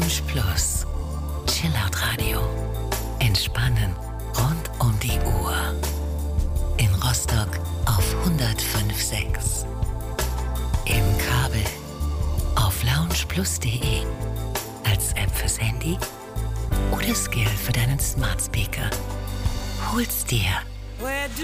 Lounge Plus. Chillout Radio. Entspannen rund um die Uhr. In Rostock auf 105.6. Im Kabel auf loungeplus.de. Als App fürs Handy oder Skill für deinen Smart Speaker. Hol's dir.